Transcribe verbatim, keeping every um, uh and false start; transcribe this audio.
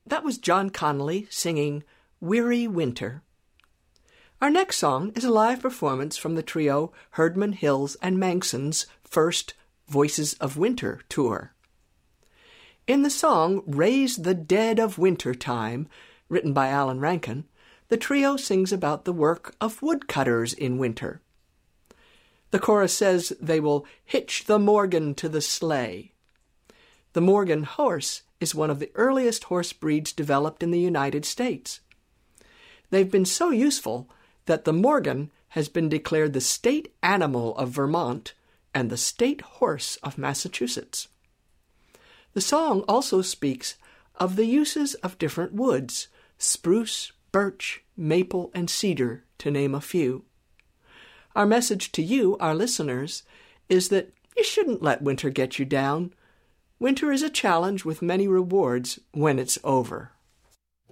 That was John Connolly singing Weary Winter. Our next song is a live performance from the trio Herdman, Hills, and Mangson's first Voices of Winter tour. In the song Raise the Dead of Winter Time, written by Alan Rankin, the trio sings about the work of woodcutters in winter. The chorus says they will hitch the Morgan to the sleigh. The Morgan horse is one of the earliest horse breeds developed in the United States. They've been so useful that the Morgan has been declared the state animal of Vermont and the state horse of Massachusetts. The song also speaks of the uses of different woods, spruce, birch, maple, and cedar, to name a few. Our message to you, our listeners, is that you shouldn't let winter get you down. Winter is a challenge with many rewards when it's over.